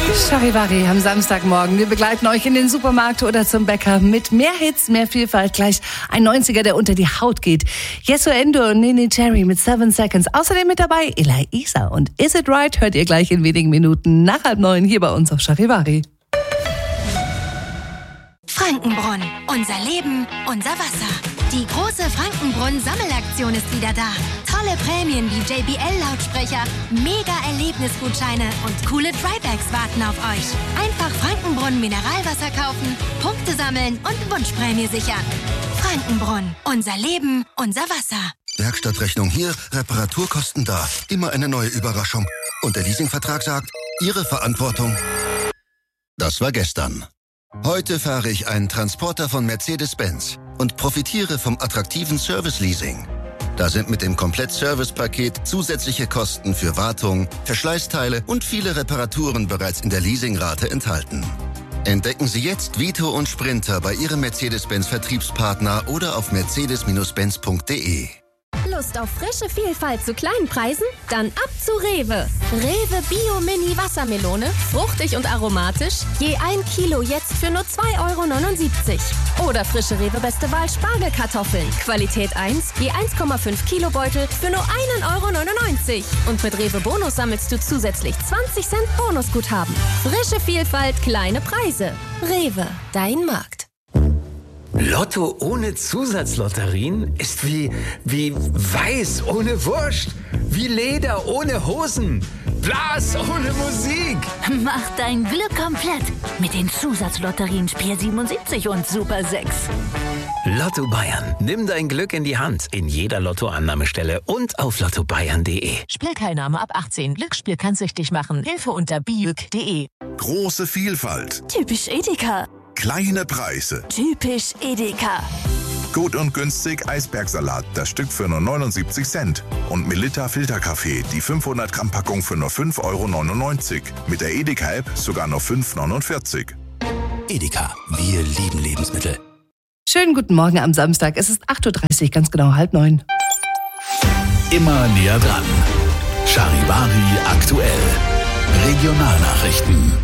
Charivari am Samstagmorgen. Wir begleiten euch in den Supermarkt oder zum Bäcker mit mehr Hits, mehr Vielfalt. Gleich ein 90er, der unter die Haut geht. Yeso Endo und Nene Cherry mit 7 Seconds. Außerdem mit dabei Ela Isa und Is It Right hört ihr gleich in wenigen Minuten nach 8:30 hier bei uns auf Charivari. Frankenbrunn. Unser Leben, unser Wasser. Die große Frankenbrunn-Sammelaktion ist wieder da. Tolle Prämien wie JBL-Lautsprecher, Mega-Erlebnisgutscheine und coole Drybags warten auf euch. Einfach Frankenbrunn Mineralwasser kaufen, Punkte sammeln und Wunschprämie sichern. Frankenbrunn. Unser Leben, unser Wasser. Werkstattrechnung hier, Reparaturkosten da. Immer eine neue Überraschung. Und der Leasingvertrag sagt, Ihre Verantwortung. Das war gestern. Heute fahre ich einen Transporter von Mercedes-Benz und profitiere vom attraktiven Service-Leasing. Da sind mit dem Komplett-Service-Paket zusätzliche Kosten für Wartung, Verschleißteile und viele Reparaturen bereits in der Leasingrate enthalten. Entdecken Sie jetzt Vito und Sprinter bei Ihrem Mercedes-Benz-Vertriebspartner oder auf mercedes-benz.de. Lust auf frische Vielfalt zu kleinen Preisen? Dann ab zu Rewe. Rewe Bio Mini Wassermelone, fruchtig und aromatisch, je 1 Kilo jetzt für nur 2,79 €. Oder frische Rewe Beste Wahl Spargelkartoffeln, Qualität 1, je 1,5 Kilo Beutel für nur 1,99 €. Und mit Rewe Bonus sammelst du zusätzlich 20 Cent Bonusguthaben. Frische Vielfalt, kleine Preise. Rewe, dein Markt. Lotto ohne Zusatzlotterien ist wie Weiß ohne Wurst, wie Leder ohne Hosen, Blas ohne Musik. Mach dein Glück komplett mit den Zusatzlotterien Spiel 77 und Super 6. Lotto Bayern. Nimm dein Glück in die Hand in jeder Lottoannahmestelle und auf lottobayern.de. Spielteilnahme ab 18. Glücksspiel kann süchtig machen. Hilfe unter biüg.de. Große Vielfalt. Typisch Edeka. Kleine Preise. Typisch Edeka. Gut und günstig Eisbergsalat, das Stück für nur 79 Cent. Und Melitta Filterkaffee, die 500 Gramm Packung für nur 5,99 €. Mit der Edeka-App sogar nur 5,49 €. Edeka, wir lieben Lebensmittel. Schönen guten Morgen am Samstag. Es ist 8:30 Uhr, ganz genau 8:30. Immer näher dran. Charivari aktuell. Regionalnachrichten.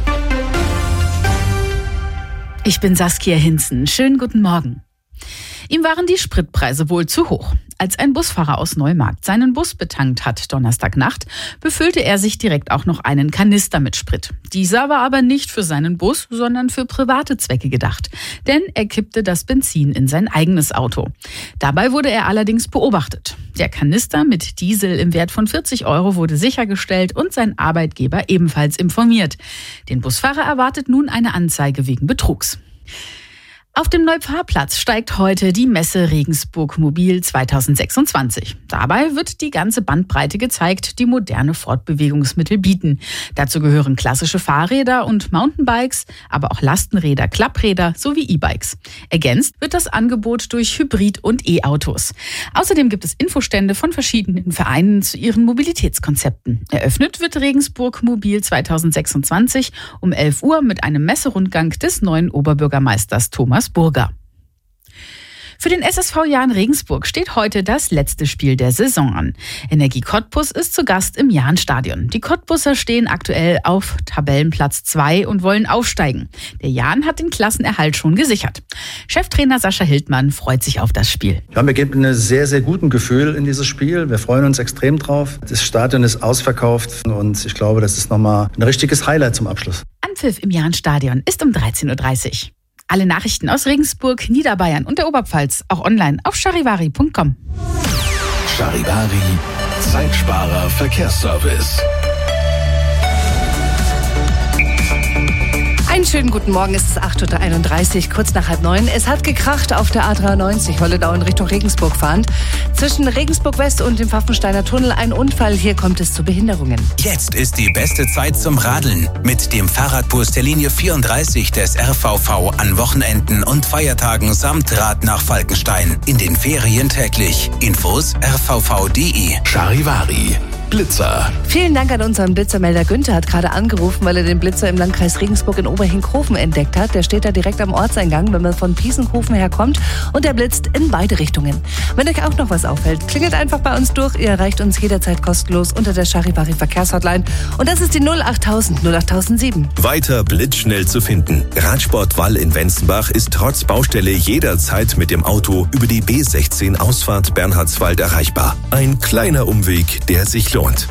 Ich bin Saskia Hinzen. Schönen guten Morgen. Ihm waren die Spritpreise wohl zu hoch. Als ein Busfahrer aus Neumarkt seinen Bus betankt hat Donnerstagnacht, befüllte er sich direkt auch noch einen Kanister mit Sprit. Dieser war aber nicht für seinen Bus, sondern für private Zwecke gedacht. Denn er kippte das Benzin in sein eigenes Auto. Dabei wurde er allerdings beobachtet. Der Kanister mit Diesel im Wert von 40 € wurde sichergestellt und sein Arbeitgeber ebenfalls informiert. Den Busfahrer erwartet nun eine Anzeige wegen Betrugs. Auf dem Neupfarrplatz steigt heute die Messe Regensburg Mobil 2026. Dabei wird die ganze Bandbreite gezeigt, die moderne Fortbewegungsmittel bieten. Dazu gehören klassische Fahrräder und Mountainbikes, aber auch Lastenräder, Klappräder sowie E-Bikes. Ergänzt wird das Angebot durch Hybrid- und E-Autos. Außerdem gibt es Infostände von verschiedenen Vereinen zu ihren Mobilitätskonzepten. Eröffnet wird Regensburg Mobil 2026 um 11 Uhr mit einem Messerundgang des neuen Oberbürgermeisters Thomas Burger. Für den SSV Jahn Regensburg steht heute das letzte Spiel der Saison an. Energie Cottbus ist zu Gast im Jahn-Stadion. Die Cottbusser stehen aktuell auf Tabellenplatz 2 und wollen aufsteigen. Der Jahn hat den Klassenerhalt schon gesichert. Cheftrainer Sascha Hildmann freut sich auf das Spiel. Ja, wir geben ein sehr, sehr gutes Gefühl in dieses Spiel. Wir freuen uns extrem drauf. Das Stadion ist ausverkauft und ich glaube, das ist nochmal ein richtiges Highlight zum Abschluss. Anpfiff im Jahn-Stadion ist um 13:30 Uhr. Alle Nachrichten aus Regensburg, Niederbayern und der Oberpfalz auch online auf charivari.com. Charivari, Zeitsparer Verkehrsservice. Einen schönen guten Morgen, es ist 8:31 Uhr, kurz nach 8:30. Es hat gekracht auf der A93, Holledau in Richtung Regensburg fahrend. Zwischen Regensburg West und dem Pfaffensteiner Tunnel ein Unfall, hier kommt es zu Behinderungen. Jetzt ist die beste Zeit zum Radeln. Mit dem Fahrradbus der Linie 34 des RVV an Wochenenden und Feiertagen samt Rad nach Falkenstein. In den Ferien täglich. Infos rvv.de. Charivari, Blitzer. Vielen Dank an unseren Blitzermelder. Günther hat gerade angerufen, weil er den Blitzer im Landkreis Regensburg in Oberhinkhofen entdeckt hat. Der steht da direkt am Ortseingang, wenn man von Piesenkofen herkommt, und der blitzt in beide Richtungen. Wenn euch auch noch was auffällt, klingelt einfach bei uns durch. Ihr erreicht uns jederzeit kostenlos unter der Charivari Verkehrshotline. Und das ist die 08000 08007. Weiter blitzschnell zu finden. Radsport Wall in Wenzenbach ist trotz Baustelle jederzeit mit dem Auto über die B16 Ausfahrt Bernhardswald erreichbar. Ein kleiner Umweg, der sich lohnt.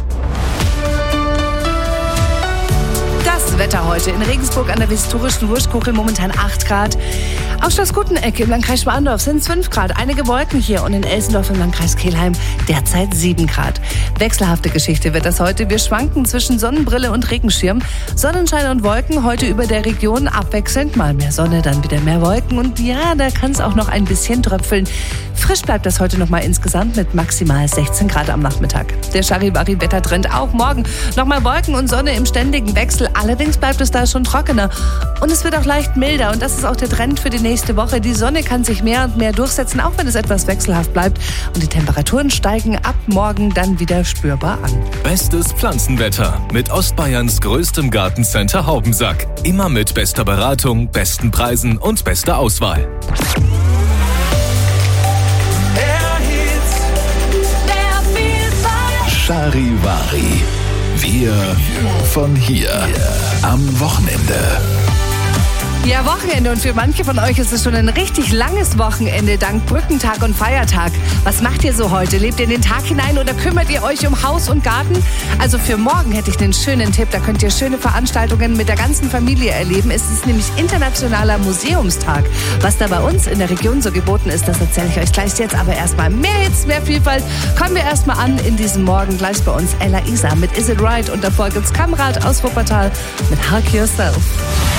Das Wetter heute in Regensburg an der historischen Wurstkuchel momentan 8 Grad. Auf Schloss Gutenegg im Landkreis Schwandorf sind es 5 Grad. Einige Wolken hier, und in Elsendorf im Landkreis Kelheim derzeit 7 Grad. Wechselhafte Geschichte wird das heute. Wir schwanken zwischen Sonnenbrille und Regenschirm. Sonnenschein und Wolken heute über der Region abwechselnd. Mal mehr Sonne, dann wieder mehr Wolken. Und ja, da kann es auch noch ein bisschen tröpfeln. Frisch bleibt das heute noch mal insgesamt mit maximal 16 Grad am Nachmittag. Der Charivari-Wettertrend auch morgen. Nochmal Wolken und Sonne im ständigen Wechsel. Allerdings bleibt es da schon trockener. Und es wird auch leicht milder. Und das ist auch der Trend für die nächste Woche. Die Sonne kann sich mehr und mehr durchsetzen, auch wenn es etwas wechselhaft bleibt. Und die Temperaturen steigen ab morgen dann wieder spürbar an. Bestes Pflanzenwetter mit Ostbayerns größtem Gartencenter Haubensack. Immer mit bester Beratung, besten Preisen und bester Auswahl. Charivari. Wir von hier. Am Wochenende. Ja, Wochenende, und für manche von euch ist es schon ein richtig langes Wochenende dank Brückentag und Feiertag. Was macht ihr so heute? Lebt ihr in den Tag hinein oder kümmert ihr euch um Haus und Garten? Also für morgen hätte ich einen schönen Tipp. Da könnt ihr schöne Veranstaltungen mit der ganzen Familie erleben. Es ist nämlich Internationaler Museumstag. Was da bei uns in der Region so geboten ist, das erzähle ich euch gleich jetzt. Aber erstmal mehr Hits, mehr Vielfalt. Kommen wir erstmal an in diesem Morgen. Gleich bei uns Ella Isa mit Is It Right. Und davor gibt's Kamrat aus Wuppertal mit Hug Yourself.